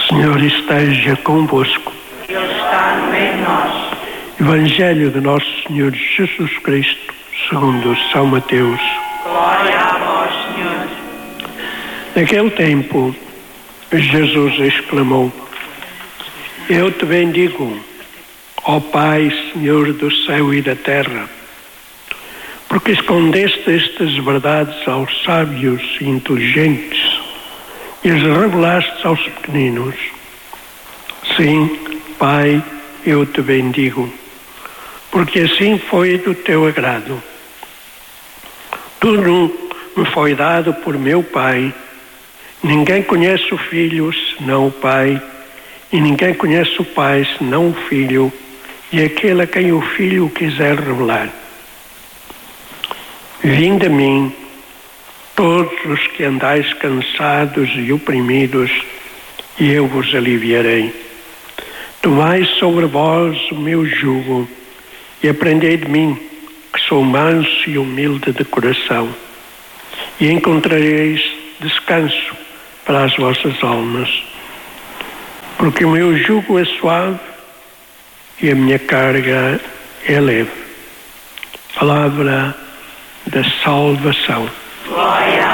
Senhor esteja convosco. Ele está no meio de nós. Evangelho de Nosso Senhor Jesus Cristo, segundo São Mateus. Glória a vós, Senhor. Naquele tempo, Jesus exclamou: Eu te bendigo, ó Pai, Senhor do céu e da terra, porque escondeste estas verdades aos sábios e inteligentes e as revelaste aos pequeninos. Sim, Pai, eu te bendigo, porque assim foi do teu agrado. Tudo me foi dado por meu Pai. Ninguém conhece o Filho senão o Pai, e ninguém conhece o Pai senão o Filho, e aquele a quem o Filho quiser revelar. Vinde a mim, todos os que andais cansados e oprimidos, e eu vos aliviarei. Tomai sobre vós o meu jugo, e aprendei de mim, que sou manso e humilde de coração, e encontrareis descanso para as vossas almas. Porque o meu jugo é suave e a minha carga é leve. Palavra da salvação. Glória